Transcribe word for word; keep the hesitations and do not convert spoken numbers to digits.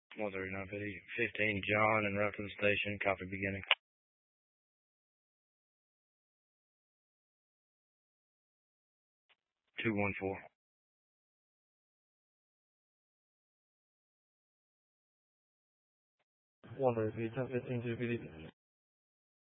one thirty-nine fifteen, John, and route to the station. Copy beginning. two one four. one thirty-three, ten fifteen, two P D.